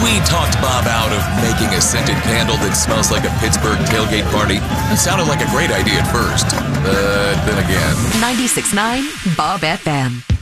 We talked Bob out of making a scented candle that smells like a Pittsburgh tailgate party. It sounded like a great idea at first. But then again. 96.9 Bob FM.